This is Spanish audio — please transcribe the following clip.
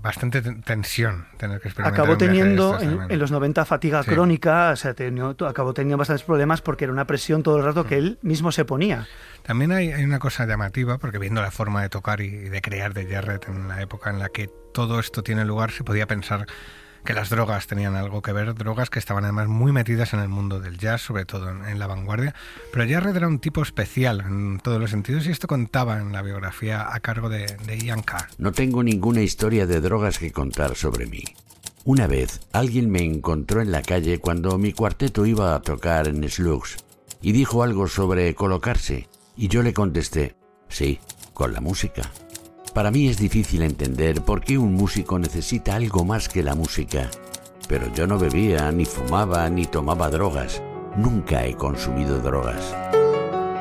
bastante tensión tener que experimentar Acabó un viaje de teniendo estos también. en los 90 fatiga Sí. crónica, o sea, acabó teniendo bastantes problemas porque era una presión todo el rato que él mismo se ponía. También hay una cosa llamativa, porque viendo la forma de tocar y de crear de Jarrett en la época en la que todo esto tiene lugar, se podía pensar que las drogas tenían algo que ver, drogas que estaban además muy metidas en el mundo del jazz, sobre todo en la vanguardia. Pero Jarrett era un tipo especial en todos los sentidos y esto contaba en la biografía a cargo de Ian Carr. No tengo ninguna historia de drogas que contar sobre mí. Una vez alguien me encontró en la calle cuando mi cuarteto iba a tocar en Slugs y dijo algo sobre colocarse y yo le contesté, sí, con la música. Para mí es difícil entender por qué un músico necesita algo más que la música. Pero yo no bebía, ni fumaba, ni tomaba drogas. Nunca he consumido drogas.